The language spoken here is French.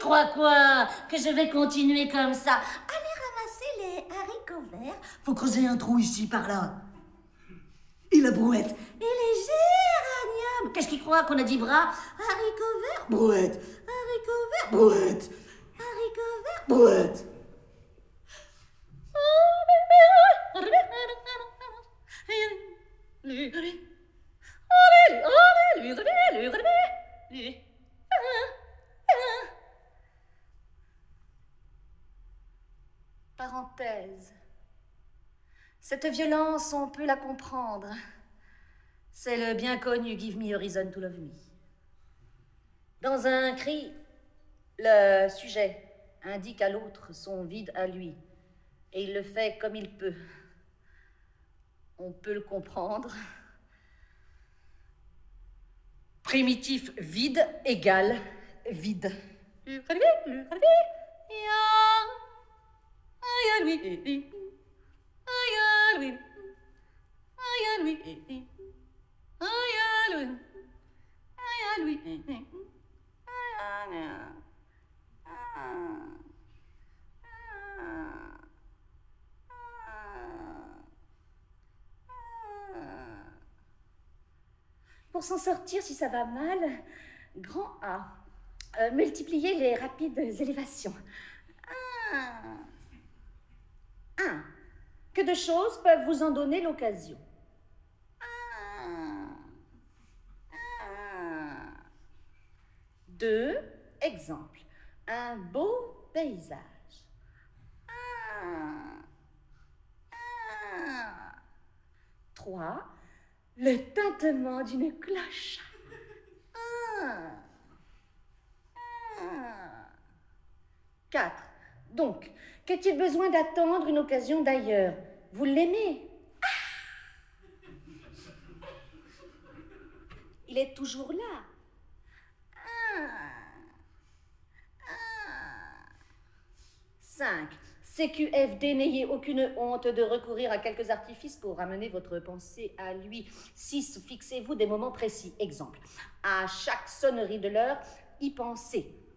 croit quoi? Que je vais continuer comme ça? Allez ramasser les haricots verts. Faut creuser un trou ici, par là. Et la brouette? Et les géraniums. Qu'est-ce qu'il croit qu'on a 10 bras? Haricots verts. Brouette. Haricots verts. Brouette. Haricots verts. Brouette. Parenthèse. Cette violence, on peut la comprendre. C'est le bien connu Give me a reason to love me. Dans un cri, le sujet indique à l'autre son vide à lui, et il le fait comme il peut. On peut le comprendre. Primitif vide égale vide. Pour s'en sortir, si ça va mal, grand A. Multipliez les rapides élévations. 1. Que de choses peuvent vous en donner l'occasion. 2. Exemple. Un beau paysage. 3. Le tintement d'une cloche. 4. Donc, qu'est-il besoin d'attendre une occasion d'ailleurs? Vous l'aimez? Il est toujours là. 5. CQFD, n'ayez aucune honte de recourir à quelques artifices pour ramener votre pensée à lui. 6. Fixez-vous des moments précis. Exemple. À chaque sonnerie de l'heure, y pensez.